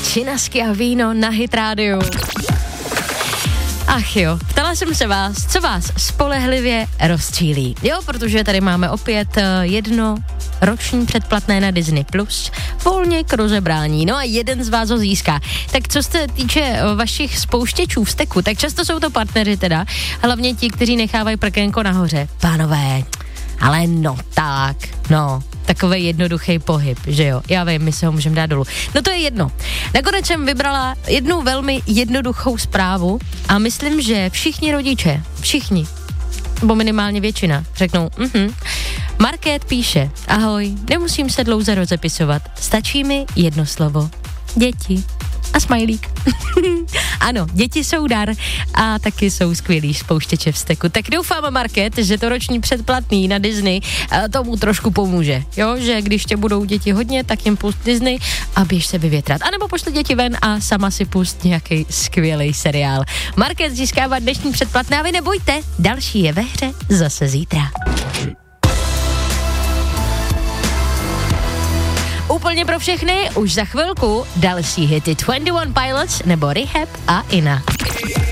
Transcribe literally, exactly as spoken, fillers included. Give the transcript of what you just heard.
Činasky a víno na Hit rádiu. Ach jo, ptala jsem se vás, co vás spolehlivě rozčílí. Jo, protože tady máme opět jedno roční předplatné na Disney Plus, volně k rozebrání. No a jeden z vás ho získá. Tak co se týče vašich spouštěčů vzteku, tak často jsou to partneři teda, hlavně ti, kteří nechávají prkénko nahoře. Pánové, ale no tak, no, takový jednoduchý pohyb, že jo? Já vím, my se ho můžeme dát dolů. No to je jedno. Nakonec jsem vybrala jednu velmi jednoduchou zprávu a myslím, že všichni rodiče, všichni, nebo minimálně většina, řeknou, mhm. Markét píše, ahoj, nemusím se dlouze rozepisovat, stačí mi jedno slovo. Děti. A smajlík. Ano, děti jsou dar a taky jsou skvělý spouštěče vzteku. Tak doufám, Market, že to roční předplatný na Disney tomu trošku pomůže. Jo, že když tě budou děti hodně, tak jim pust Disney a běž se vyvětrat. A nebo pošli děti ven a sama si pust nějaký skvělý seriál. Market získává dnešní předplatné a vy nebojte, další je ve hře zase zítra. Úplně pro všechny, už za chvilku další hity dvacet jedna Pilots nebo Rehab a Ina.